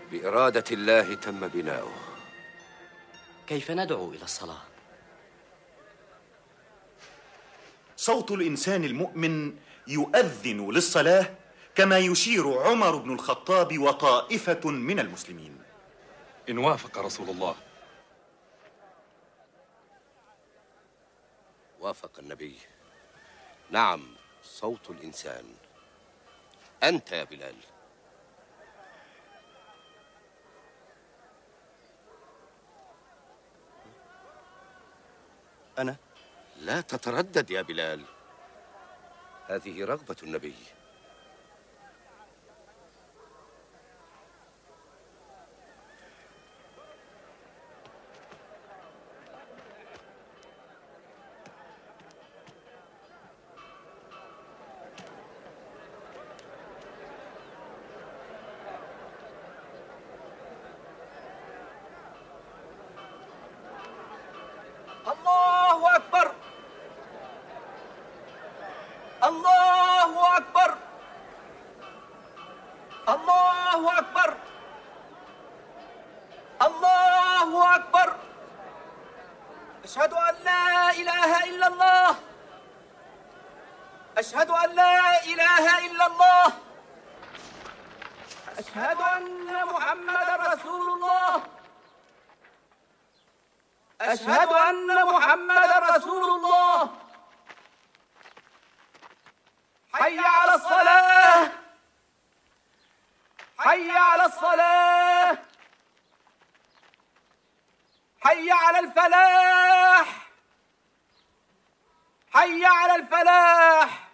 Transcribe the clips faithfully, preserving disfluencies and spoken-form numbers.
بإرادة الله تم بناؤه. كيف ندعو إلى الصلاة؟ صوت الإنسان المؤمن يؤذن للصلاة كما يشير عمر بن الخطاب وطائفة من المسلمين. إن وافق رسول الله. وافق النبي. نعم، صوت الإنسان. أنت يا بلال. أنا؟ لا تتردد يا بلال، هذه رغبة النبي. الله أكبر، الله أكبر، الله أكبر، الله أكبر. أشهد أن لا إله إلا الله، أشهد أن لا إله إلا الله، أشهد أن محمدا رسول الله، أشهد أن محمدا رسول الله. حي على الصلاة، حي على الصلاة، حي على الفلاح، حي على الفلاح.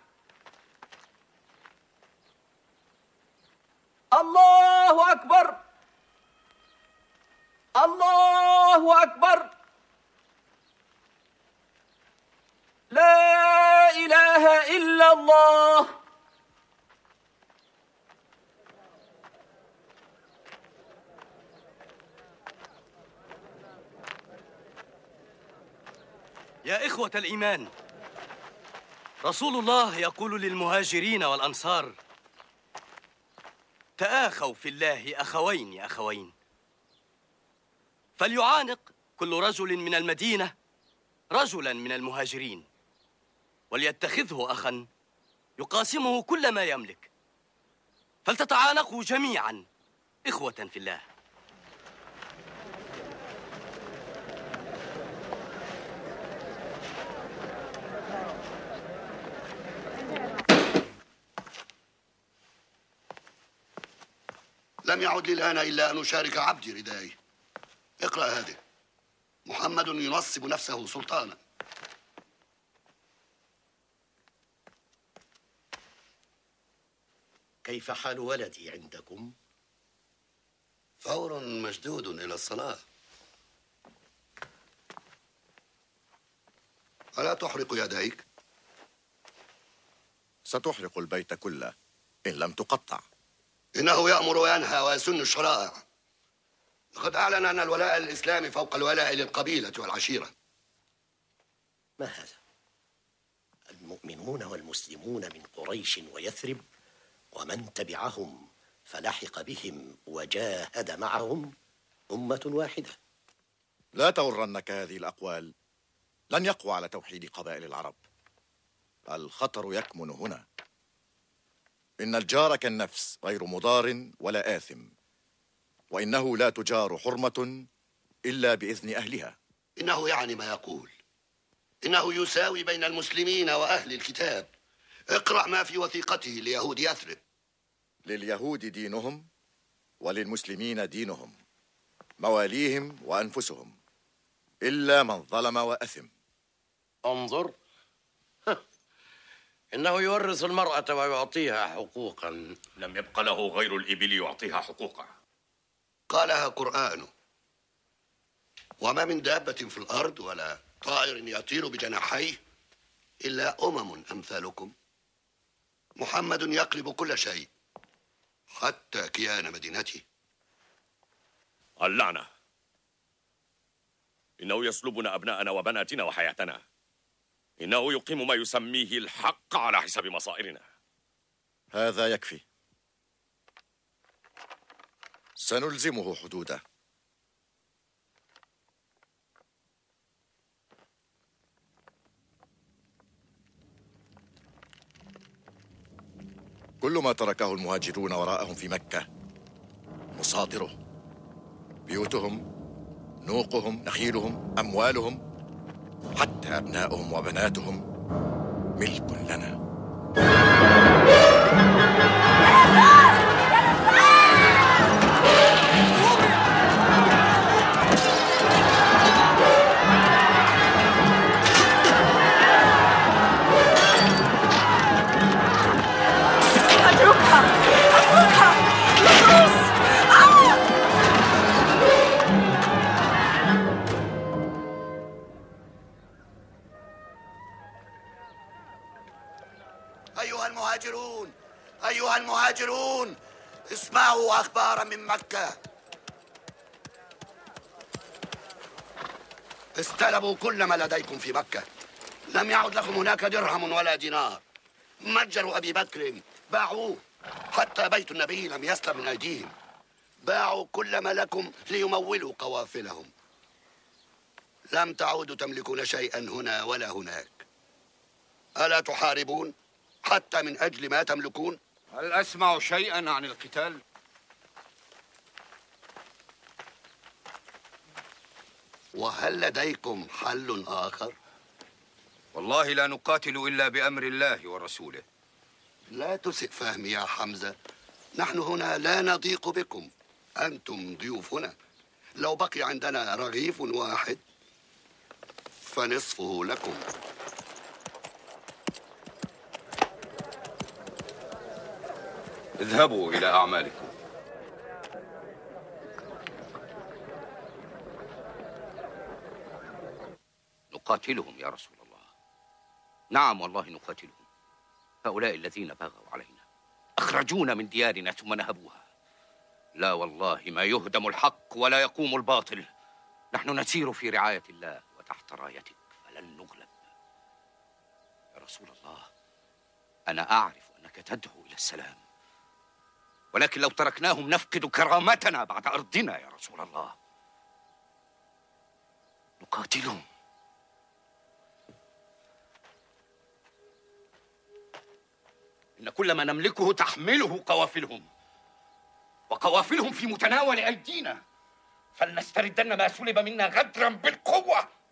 الله أكبر، الله أكبر. لا إله إلا الله. يا إخوة الإيمان، رسول الله يقول للمهاجرين والأنصار: تآخوا في الله أخوين أخوين، فليعانق كل رجل من المدينة رجلا من المهاجرين، وليتخذه أخا يقاسمه كل ما يملك، فلتتعانقوا جميعا إخوة في الله. لم يعد لي الآن إلا أن أشارك عبدي ردائي. اقرأ هذه: محمد ينصب نفسه سلطانا. كيف حال ولدي عندكم؟ فور مشدود إلى الصلاة. ألا تحرق يديك؟ ستحرق البيت كله إن لم تقطع. إنه يأمر وينهى ويسن الشرائع. لقد أعلن أن الولاء للإسلام فوق الولاء للقبيلة والعشيرة. ما هذا؟ المؤمنون والمسلمون من قريش ويثرب ومن تبعهم فلحق بهم وجاهد معهم أمة واحدة. لا تغرنك هذه الأقوال، لن يقوى على توحيد قبائل العرب. الخطر يكمن هنا. إن الجار كالنفس غير مضار ولا آثم، وإنه لا تجار حرمة إلا بإذن أهلها. إنه يعني ما يقول، إنه يساوي بين المسلمين وأهل الكتاب. اقرأ ما في وثيقته ليهود يثرب. لليهود دينهم وللمسلمين دينهم، مواليهم وأنفسهم، إلا من ظلم وأثم. انظر، إنه يورث المرأة ويعطيها حقوقا. لم يبق له غير الإبل يعطيها حقوقها. قالها قرآنه: وما من دابة في الأرض ولا طائر يطير بجناحيه إلا أمم أمثالكم. محمد يقلب كل شيء حتى كيان مدينته. اللعنة، إنه يسلبنا أبناءنا وبناتنا وحياتنا. إنه يقيم ما يسميه الحق على حساب مصائرنا. هذا يكفي. سنلزمه حدوده. كل ما تركه المهاجرون وراءهم في مكة، مصادره، بيوتهم، نوقهم، نخيلهم، أموالهم، حتى أبنائهم وبناتهم، ملك لنا. أيها المهاجرون، أيها المهاجرون، اسمعوا أخبارا من مكة. استلبوا كل ما لديكم في مكة، لم يعد لكم هناك درهم ولا دينار. متجر أبي بكر باعوه، حتى بيت النبي لم يسلم من أيديهم. باعوا كل ما لكم ليمولوا قوافلهم. لم تعودوا تملكون شيئا هنا ولا هناك. ألا تحاربون حتى من أجل ما تملكون؟ هل أسمع شيئا عن القتال؟ وهل لديكم حل آخر؟ والله لا نقاتل إلا بأمر الله ورسوله. لا تسئ فهمي يا حمزة، نحن هنا لا نضيق بكم، أنتم ضيوفنا. لو بقي عندنا رغيف واحد فنصفه لكم. اذهبوا إلى أعمالكم. نقاتلهم يا رسول الله. نعم والله نقاتلهم. هؤلاء الذين بغوا علينا أخرجونا من ديارنا ثم نهبوها. لا والله ما يهدم الحق ولا يقوم الباطل. نحن نسير في رعاية الله وتحت رايتك فلن نغلب. يا رسول الله، أنا أعرف أنك تدعو إلى السلام، ولكن لو تركناهم نفقد كرامتنا بعد أرضنا يا رسول الله. نقاتلهم. إن كل ما نملكه تحمله قوافلهم، وقوافلهم في متناول أيدينا، فلنستردن ما سلب منا غدرا بالقوة.